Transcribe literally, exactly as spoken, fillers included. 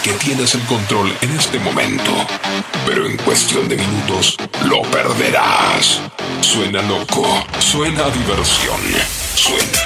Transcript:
que tienes el control en este momento, pero en cuestión de minutos lo perderás. Suena loco, suena a diversión, suena